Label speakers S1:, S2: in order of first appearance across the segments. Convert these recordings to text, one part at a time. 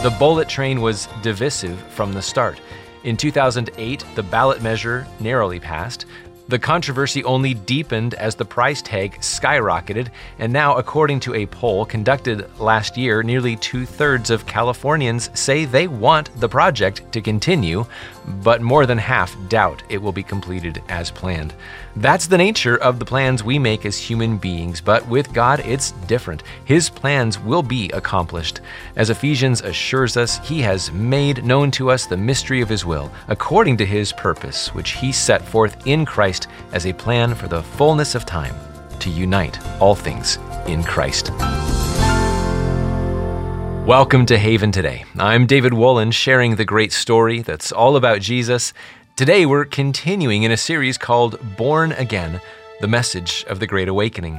S1: The bullet train was divisive from the start. In 2008, the ballot measure narrowly passed. The controversy only deepened as the price tag skyrocketed, and now, according to a poll conducted last year, nearly 2/3 of Californians say they want the project to continue, but more than half doubt it will be completed as planned. That's the nature of the plans we make as human beings, but with God, it's different. His plans will be accomplished. As Ephesians assures us, He has made known to us the mystery of His will, according to His purpose, which He set forth in Christ as a plan for the fullness of time, to unite all things in Christ. Welcome to Haven Today. I'm David Wolin, sharing the great story that's all about Jesus. Today, we're continuing in a series called Born Again, the message of the Great Awakening.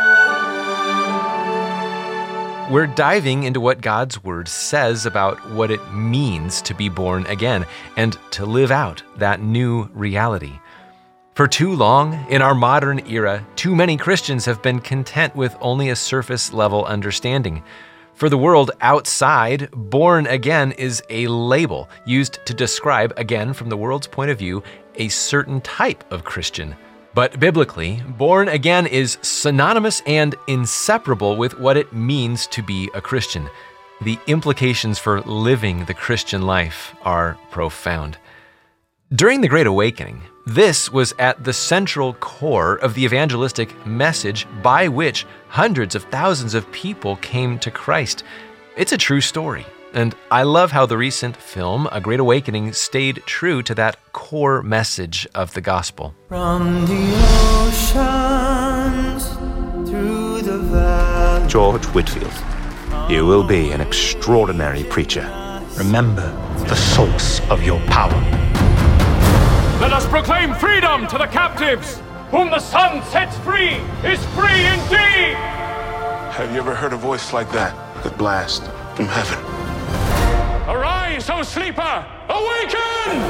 S1: We're diving into what God's Word says about what it means to be born again and to live out that new reality. For too long, in our modern era, too many Christians have been content with only a surface-level understanding. For the world outside, born again is a label used to describe, again from the world's point of view, a certain type of Christian. But biblically, born again is synonymous and inseparable with what it means to be a Christian. The implications for living the Christian life are profound. During the Great Awakening, this was at the central core of the evangelistic message by which hundreds of thousands of people came to Christ. It's a true story, and I love how the recent film, A Great Awakening, stayed true to that core message of the gospel.
S2: From the oceans through the valley.
S3: George Whitfield, you will be an extraordinary preacher. Remember the source of your power.
S4: Let us proclaim freedom to the captives! Whom the Son sets free is free indeed!
S5: Have you ever heard a voice like that? That blast from heaven.
S4: Arise, O sleeper! Awaken!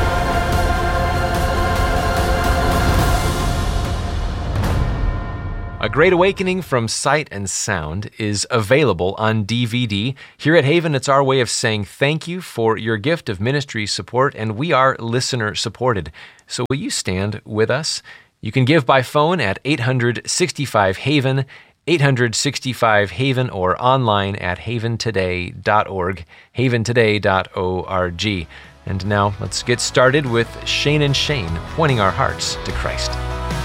S1: A Great Awakening from Sight and Sound is available on DVD. Here at Haven, it's our way of saying thank you for your gift of ministry support, and we are listener-supported. So will you stand with us? You can give by phone at 865-HAVEN, 865-HAVEN, or online at haventoday.org, haventoday.org. And now let's get started with Shane and Shane pointing our hearts to Christ.